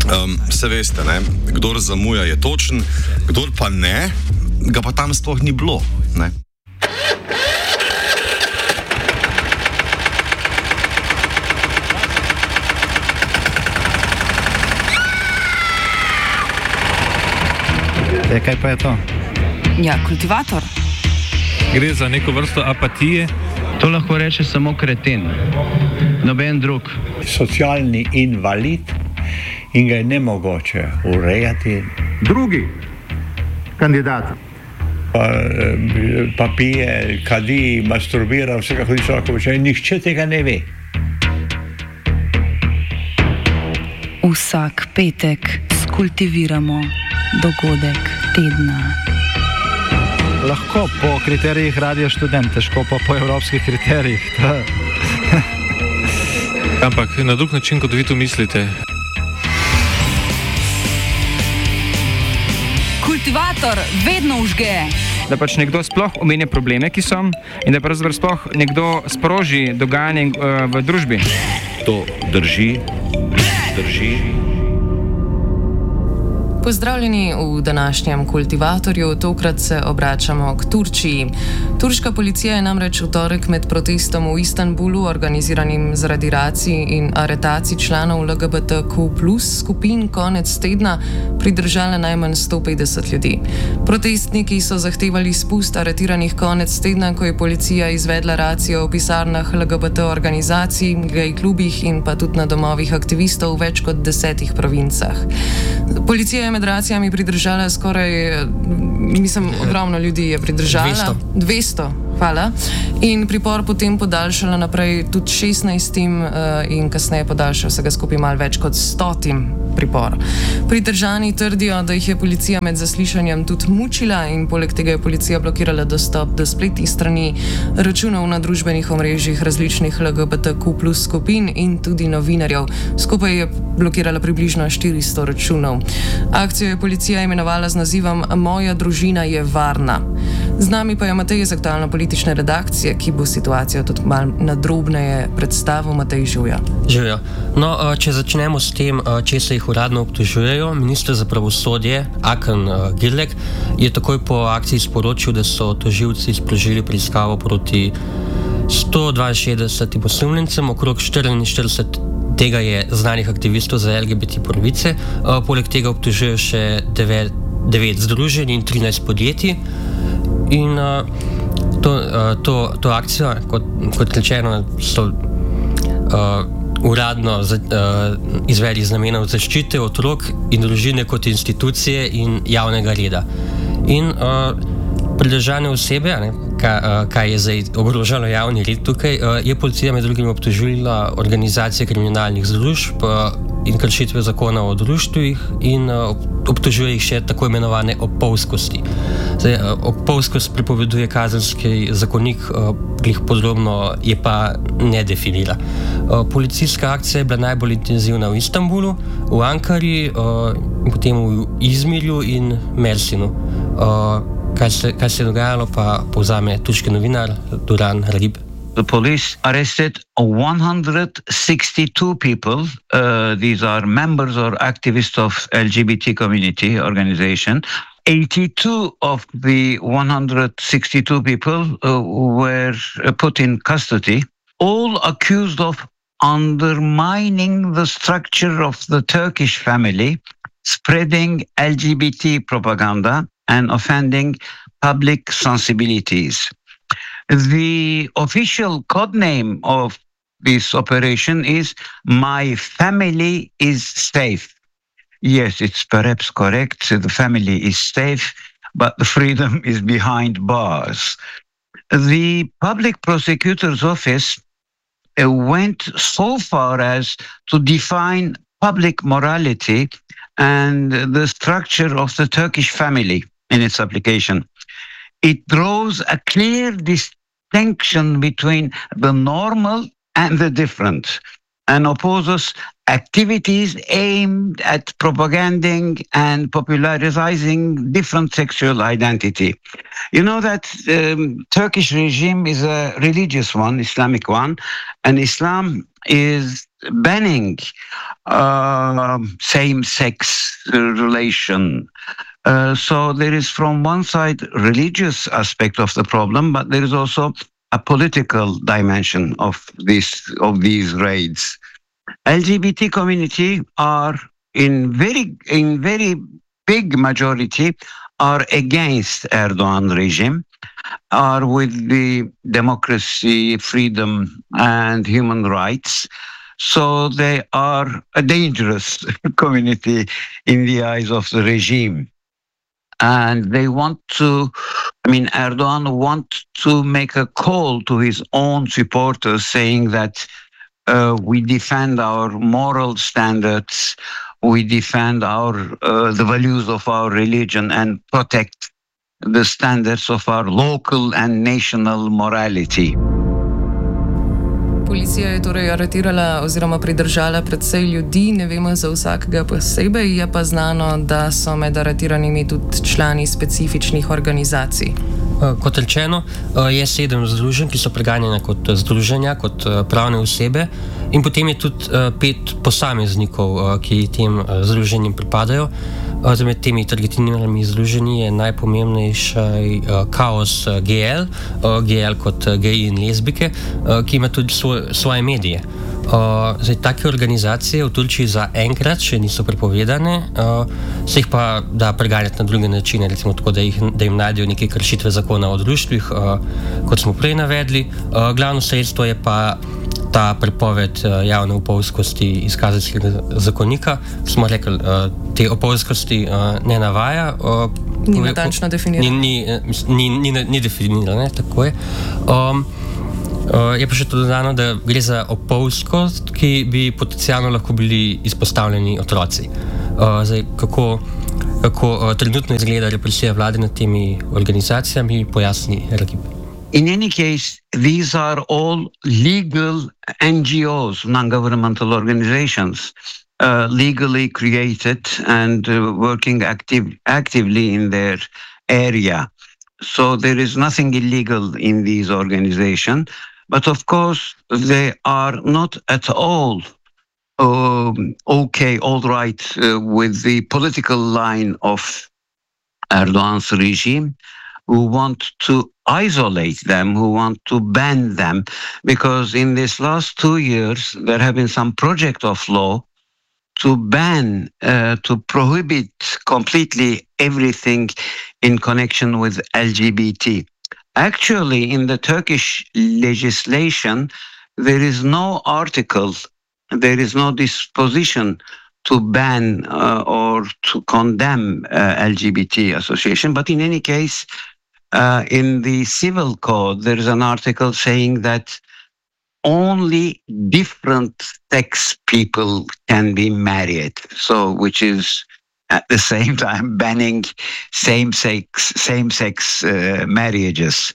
Se veste, ne? Kdor zamuja je točen, kdor pa ne, ga pa tam sploh ni bilo. Ne? Kaj pa je to? Ja, kultivator. Gre za neko vrsto apatije. To lahko reče samo kreten, noben drug. Socialni invalid in ga je nemogoče urejati. Drugi kandidat. Pa pije, kadi, masturbira, vse kako hoče lahko počne. Nihče tega ne ve. Vsak petek skultiviramo dogodek tedna. Lahko po kriterijih Radio Študent, težko pa po evropskih kriterijih. Ampak na drug način, kot vi to mislite. Kultivator vedno užge. Da pač nekdo sploh omenja probleme, ki so, in da pravzaprav sploh nekdo sproži dogajanje v družbi. To drži. Pozdravljeni v današnjem kultivatorju, tokrat se obračamo k Turčiji. Turška policija je namreč v torek med protestom v Istanbulu, organiziranim zaradi racij in aretacij članov LGBTQ+ skupin, konec tedna pridržala najmanj 150 ljudi. Protestniki so zahtevali spust aretiranih konec tedna, ko je policija izvedla racijo v pisarnah LGBT organizacij, gej klubih in pa tudi na domovih aktivistov v več kot 10 provincah. Policija je med racijami pridržala ogromno ljudi je pridržala. 200. Hvala. In pripor potem podaljšala naprej tudi 16 in kasneje podaljšala vsega skupaj malo več kot 100 pripor. Pridržani trdijo, da jih je policija med zaslišanjem tudi mučila in poleg tega je policija blokirala dostop do spletnih strani, računov na družbenih omrežjih različnih LGBTQ+ skupin in tudi novinarjev. Skupaj je blokirala približno 400 računov. Akcijo je policija imenovala z nazivom Moja družina je varna. Z nami pa je Matej iz aktualno-politične redakcije, ki bo situacijo tudi malo nadrobneje predstavil. Matej, živja. Živja. No, če začnemo s tem, če se jih uradno obtožujejo, minister za pravosodje Hakan Fidan je takoj po akciji sporočil, da so tožilci sprožili preiskavo proti 162 osumljencem, okrog 44 tega je znanih aktivistov za LGBT pravice, poleg tega obtožujejo še 9 združenj in 13 podjetij. In to akcijo, kot rečeno, so uradno izvedli z namenom zaščite otrok in družine kot institucije in javnega reda. In pridržane osebe, kaj je zdaj ogrožalo javni red tukaj, je policija med drugim obtožila organizacije kriminalnih združb in kršitve zakona o društvih in obtožuje jih še tako imenovane opolskosti. Opolskost prepoveduje kazenski zakonik, ki jih podrobno je pa ne definira. Policijska akcija je bila najbolj intenzivna v Istanbulu, v Ankari, potem v Izmirju in Mersinu. Kaj se je dogajalo, pa povzame turški novinar Duran Ragib. The police arrested 162 people. These are members or activists of LGBT community organization. 82 of the 162 people were put in custody, all accused of undermining the structure of the Turkish family, spreading LGBT propaganda, and offending public sensibilities. The official codename of this operation is My Family is Safe. Yes, it's perhaps correct. The family is safe, but the freedom is behind bars. The public prosecutor's office went so far as to define public morality and the structure of the Turkish family in its application. It draws a clear distinction between the normal and the different. and opposes activities aimed at propagating and popularizing different sexual identity. You know that Turkish regime is a religious one, Islamic one, and Islam is banning same-sex relation. So there is from one side religious aspect of the problem, but there is also a political dimension of these raids. LGBT community are in very big majority are against Erdogan regime, are with the democracy, freedom, and human rights. So they are a dangerous community in the eyes of the regime. And they want to, Erdogan wants to make a call to his own supporters saying that we defend our moral standards, we defend the values of our religion and protect the standards of our local and national morality. Policija je torej aretirala oziroma pridržala precej ljudi, ne vemo za vsakega posebej, je pa znano, da so med aretiranimi tudi člani specifičnih organizacij. Kot rečeno, je 7 združenj, ki so preganjene kot združenja, kot pravne osebe, in potem je tudi 5 posameznikov, ki tem združenjem pripadajo. Med temi targetinirani združenji je najpomembnejši Kaos GL, GL kot geji in lezbike, ki ima tudi svoje medije. Take organizacije v Turčiji zaenkrat še niso prepovedane, se jih pa da preganjati na druge načine, recimo tako, da jim najdejo neke kršitve zakona o društvih, kot smo prej navedli. Glavno sredstvo je pa ta prepoved javne opolskosti iz kazenskega zakonika. Smo rekli, te opolskosti ne navaja. Ni natančno definirano. Ni definirano, tako je. Je pa še to dodano, da gre za opolskost, ki bi potencialno lahko bili izpostavljeni otroci. Kako trenutno izgleda represija vlade nad temi organizacijami, pojasni Ragib. In any case, these are all legal NGOs, non-governmental organizations, legally created and working actively in their area. So there is nothing illegal in these organizations. But of course, they are not at all all right with the political line of Erdogan's regime, who want to isolate them, who want to ban them, because in these last 2 years, there have been some project of law to ban, to prohibit completely everything in connection with LGBT. Actually, in the Turkish legislation, there is no article, there is no disposition to ban or to condemn LGBT association. But in any case, in the civil code, there is an article saying that only different sex people can be married. So, which is at the same time banning same-sex marriages.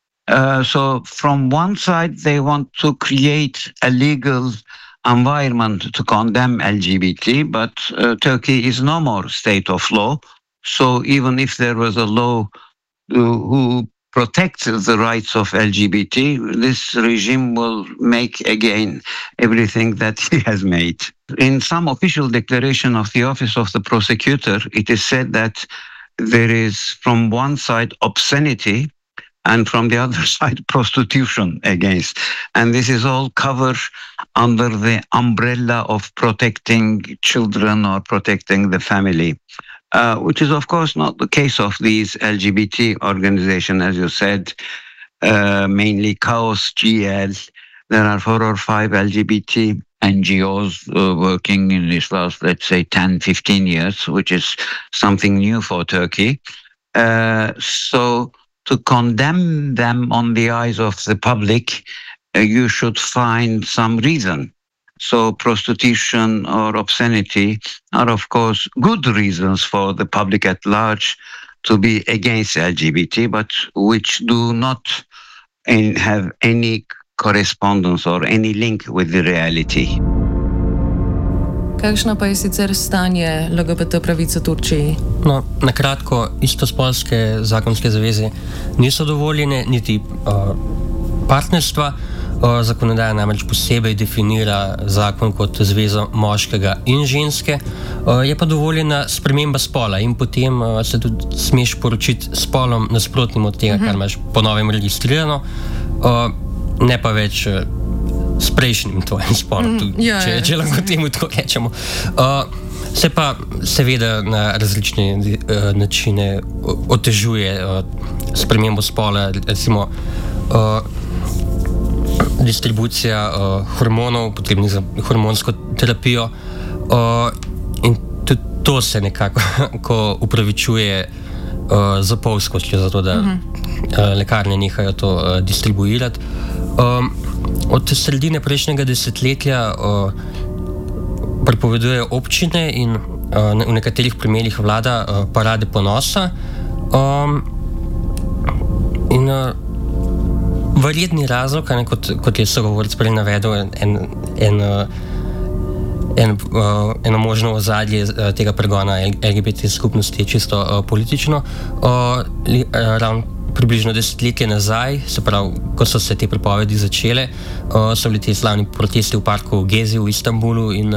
So from one side, they want to create a legal environment to condemn LGBT, but Turkey is no more state of law. So even if there was a law who protects the rights of LGBT, this regime will make again everything that he has made. In some official declaration of the Office of the Prosecutor, it is said that there is from one side obscenity and from the other side prostitution against. And this is all covered under the umbrella of protecting children or protecting the family. Which is, of course, not the case of these LGBT organizations, as you said, mainly Kaos GL. There are 4 or 5 LGBT NGOs working in this last, let's say, 10, 15 years, which is something new for Turkey. So to condemn them on the eyes of the public, you should find some reason. So prostitution or obscenity are, of course, good reasons for the public at large to be against LGBT, but which do not have any correspondence or any link with the reality. Kakšno pa je sicer stanje LGBT pravic v Turčiji? No, na kratko, istospolske zakonske zaveze niso dovoljene, niti partnerstva. Zakonodaja namreč posebej definira zakon kot zvezo moškega in ženske, je pa dovoljena sprememba spola in potem se tudi smeš poročiti spolom nasprotnim od tega, kar imaš po novem registrirano, ne pa več s prejšnjim tvojim spolom, če lahko temu tako rečemo. Se pa seveda na različne načine otežuje spremembo spola, recimo distribucija hormonov, potrebnih za hormonsko terapijo, in tudi to se nekako upravičuje zapolskost, zato da lekarne nehajo to distribuirati. Od sredine prejšnjega desetletja prepovedujejo občine in v nekaterih primerih vlada parade ponosa. Verjetni razlog, kot je sogovorec prej navedel, eno možno ozadje tega pregona LGBT skupnosti je čisto politično. Ravno približno desetletje nazaj, se pravi, ko so se te prepovedi začele, so bili ti slavni protesti v parku Gezi v Istanbulu in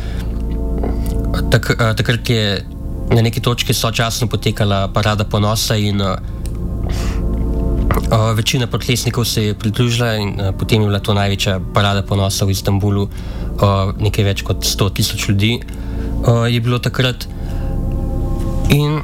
takrat je na neki točki sočasno potekala parada ponosa in večina protestnikov se je pridružila in potem je bila to največja parada ponosa v Istanbulu, nekaj več kot 100,000 ljudi je bilo takrat. In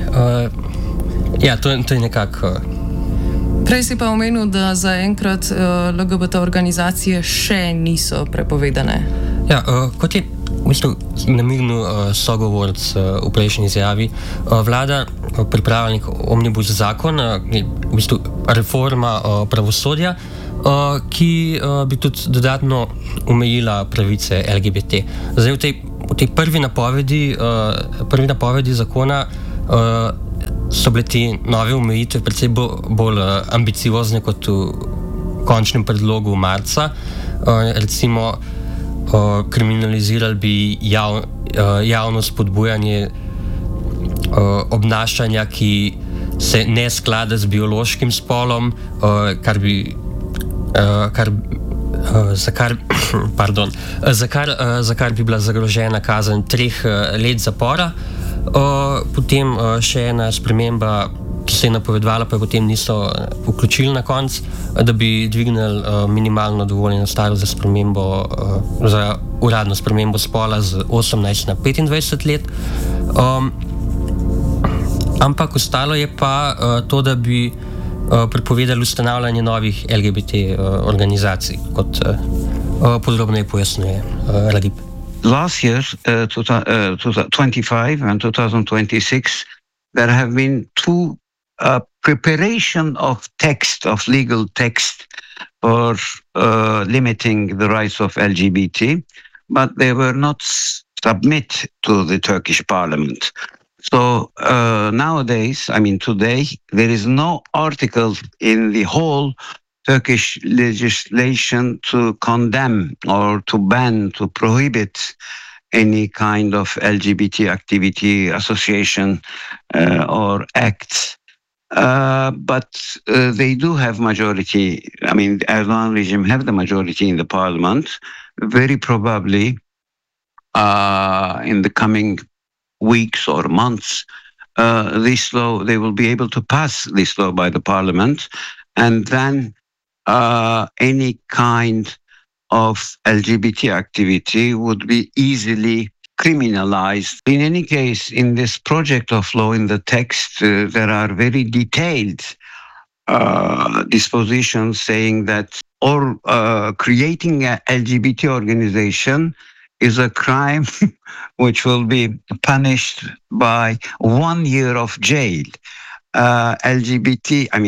to je nekako. Prej si pa omenil, da zaenkrat LGBT organizacije še niso prepovedane. Ja, kot je v bistvu namirnil sogovorec v prejšnji izjavi, vlada pripravlja nek omnibus zakon, v bistvu reforma pravosodja, ki bi tudi dodatno omejila pravice LGBT. Zdaj v tej prvi napovedi zakona so bile te nove omejitve precej bolj ambiciozne kot v končnem predlogu marca. Recimo kriminalizirali bi javno spodbujanje obnašanja, ki se ne sklada z biološkim spolom, za kar bi bila zagrožena kazen 3 let zapora. Potem še ena sprememba, ki se je napovedovala, pa jo potem niso vključili na konc, da bi dvignili minimalno dovoljeno starost za uradno spremembo spola z 18 na 25 let. Ampak ostalo je pa to, da bi prepovedali ustanavljanje novih LGBT organizacij, kot podrobneje pojasnjuje Radip. Last year, 2025 and 2026, there have been two preparation of legal text for limiting the rights of LGBT, but they were not submitted to the Turkish parliament. So nowadays, today, there is no article in the whole Turkish legislation to condemn or to ban, to prohibit any kind of LGBT activity, association or acts. But they do have majority. The Erdogan regime have the majority in the parliament. Very probably in the coming weeks or months, this law, they will be able to pass this law by the parliament, and then any kind of LGBT activity would be easily criminalized. In any case, in this project of law, in the text, there are very detailed dispositions saying that creating an LGBT organization is a crime which will be punished by 1 year of jail. LGBT,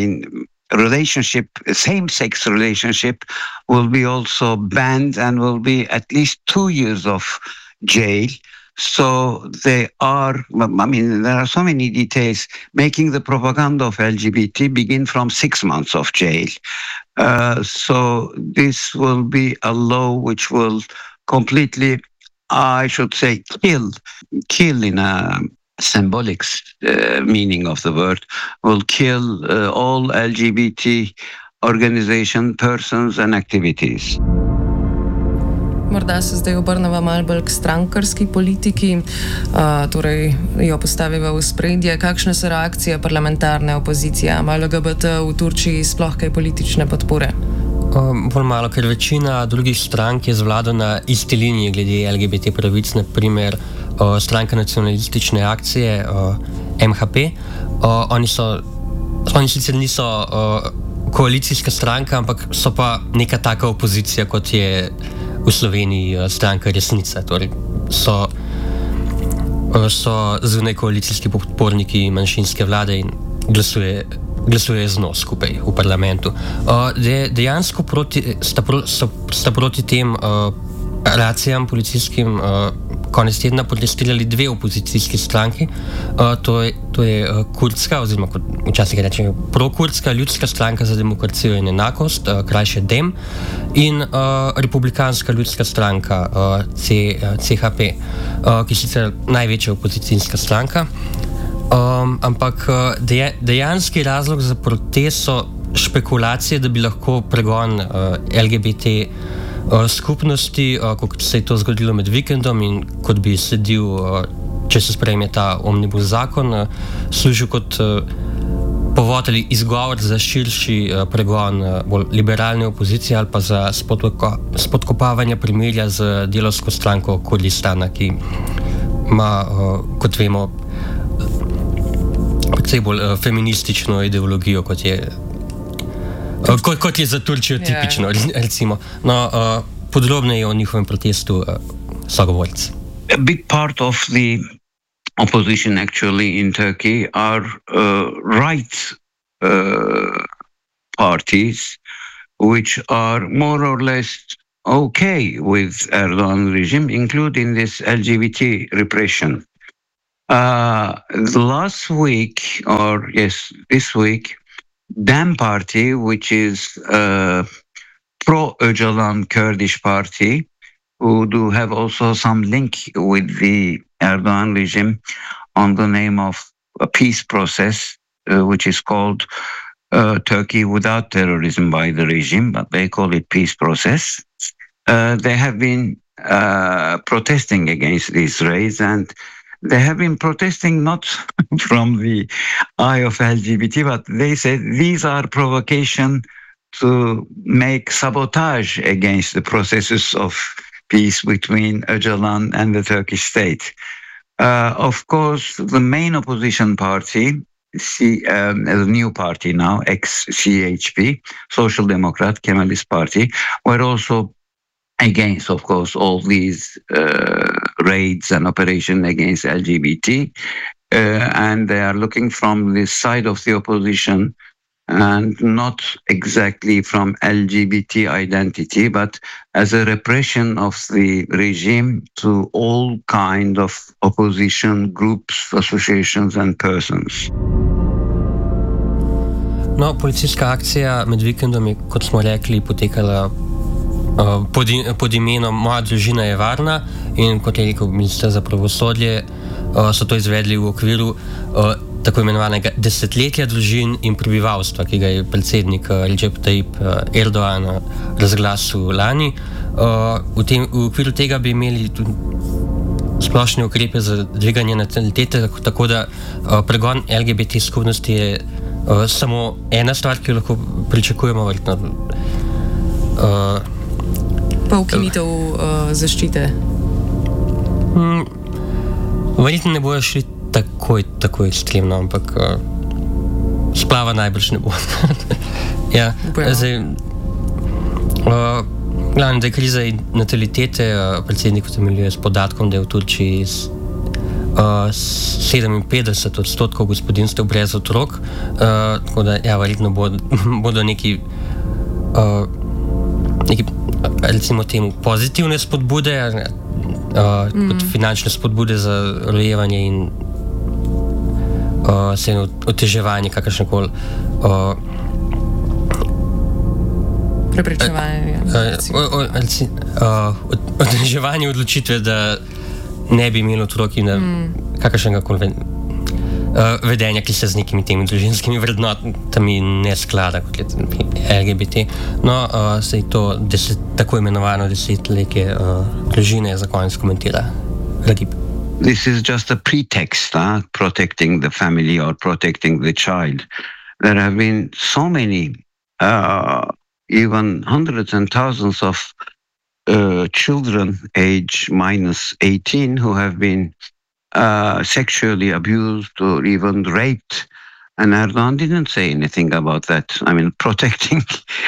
same-sex relationship will be also banned and will be at least 2 years of jail. So there are so many details. Making the propaganda of LGBT begin from 6 months of jail. So this will be a law which will completely I should say, kill in a symbolic meaning of the word, will kill all LGBT organization, persons and activities. Morda se zdaj obrneva malo bolj k strankarski politiki, torej jo postaviva v spredje. Kakšne so reakcije parlamentarne opozicije? Ima LGBT v Turčiji sploh kaj politične podpore? Bolj malo, ker večina drugih strank je z vlado na isti liniji glede LGBT pravic, naprimer stranka nacionalistične akcije MHP. Oni sicer niso koalicijska stranka, ampak so pa neka taka opozicija, kot je v Sloveniji stranka Resnica. Torej so zunaj koalicijski podporniki manjšinske vlade in glasuje z njo skupaj v parlamentu. Dejansko sta proti tem racijam policijskim konec tedna protestirali dve opozicijski stranki. To je kurdska, oziroma kot včasih rečemo prokurdska ljudska stranka za demokracijo in enakost, krajše DEM, in republikanska ljudska stranka CHP, ki je sicer največja opozicijska stranka. Ampak dejanski razlog za protest so špekulacije, da bi lahko pregon LGBT skupnosti, kot se je to zgodilo med vikendom in kot bi sledil, če se sprejme ta omnibus zakon, služil kot povod ali izgovor za širši pregon bolj liberalne opozicije ali pa za spodkopavanje primerja z delavsko stranko Kurdistana, ki ima, kot vemo, predvsej bolj feministično ideologijo, kot je za Turčijo tipično, recimo. No, podrobneje o njihovem protestu sogovorci. A big part of the opposition actually in Turkey are right parties which are more or less okay with Erdogan regime, including this LGBT repression. This week, DEM party, which is a pro-Öcalan Kurdish party, who do have also some link with the Erdogan regime on the name of a peace process, which is called Turkey Without Terrorism by the regime, but they call it peace process. They have been protesting against these raids, and they have been protesting not from the eye of LGBT, but they said these are provocation to make sabotage against the processes of peace between Öcalan and the Turkish state. Of course, the main opposition party, a new party now, ex-CHP, Social Democrat, Kemalist Party, were also against, of course, all these raids and operations against LGBT. And they are looking from the side of the opposition and not exactly from LGBT identity, but as a repression of the regime to all kind of opposition groups, associations and persons. No, policijska akcija med vikendom je, kot smo rekli, potekala pod imenom Moja družina je varna, in kot je rekel minister za pravosodje, so to izvedli v okviru tako imenovanega desetletja družin in prebivalstva, ki ga je predsednik Recep Tayyip Erdogan razglasil lani. V okviru tega bi imeli tudi splošne ukrepe za dviganje natalitete, tako da pregon LGBT skupnosti je samo ena stvar, ki jo lahko pričakujemo, verjetno. Pa ukinitev zaščite? Verjetno ne bojo šli tako ekstremno, ampak splava najbrž ne bo. Ja, zdaj, glavno, da je kriza natalitete, predsednik utemeljuje s podatkom, da je v Turčiji 57% gospodinjstev brez otrok, tako da ja, verjetno bodo neki recimo temu pozitivne spodbude, kot finančne spodbude za rojevanje in oteževanje kakršnekoli preprečevanje. Odreževanje odločitve, da ne bi imeli otrok in kakršnega koli vedenja, ki se z nekimi temi družinskimi vrednotami ne sklada kot LGBT. No, se je to tako imenovano desetletje družine za konec komentira. Radib. This is just a pretext, protecting the family or protecting the child. There have been so many, even hundreds and thousands of children age minus 18 who have been sexually abused or even raped. And Erdogan didn't say anything about that. I mean, protecting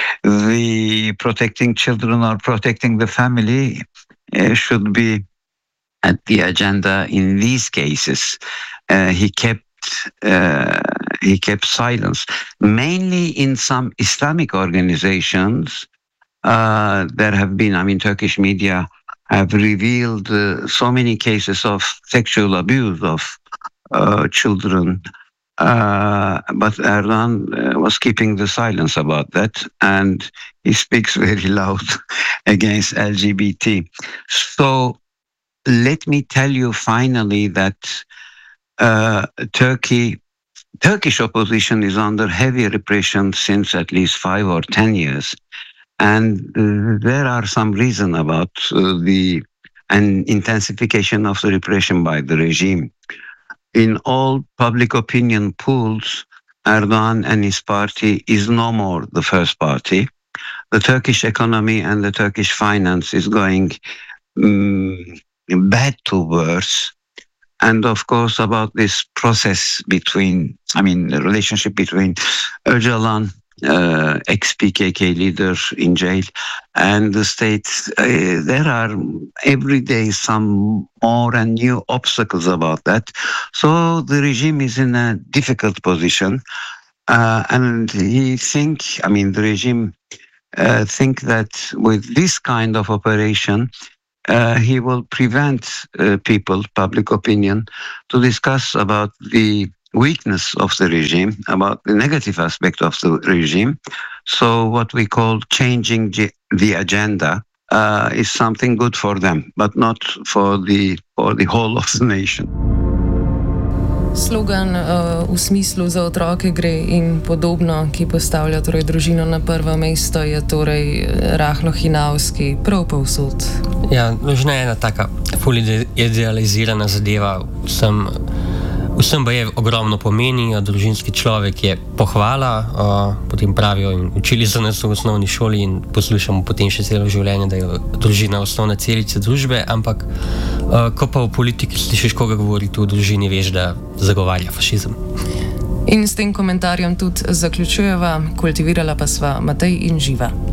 children or protecting the family should be at the agenda in these cases. He kept silence. Mainly in some Islamic organizations, there have been, Turkish media have revealed so many cases of sexual abuse of children. But Erdogan was keeping the silence about that, and he speaks very loud against LGBT. So let me tell you finally that Turkish opposition is under heavy repression since at least 5 or 10 years. And there are some reasons about an intensification of the repression by the regime. In all public opinion polls, Erdogan and his party is no more the first party. The Turkish economy and the Turkish finance is going bad to worse. And of course, about this process the relationship between Öcalan, ex-PKK leader in jail, and the state, there are every day some more and new obstacles about that. So the regime is in a difficult position. And the regime think that with this kind of operation, he will prevent people, public opinion, to discuss about the weakness of the regime, about the negative aspect of the regime. So what we call changing the agenda is something good for them, but not for the whole of the nation. Slogan v smislu za otroke gre in podobno, ki postavlja torej družino na prvo mesto, je torej rahlo hinavski, prav povsod. Ja, družina je ena taka fully idealizirana zadeva. Vsem pa je ogromno pomeni, družinski človek je pohvala, potem pravijo in učili so nas v osnovni šoli in poslušamo potem še celo življenje, da je družina osnovna celica družbe, ampak ko pa v politiki slišiš koga govoriti o družini, veš, da zagovarja fašizem. In s tem komentarjem tudi zaključujeva, kultivirala pa sva Matej in Živa.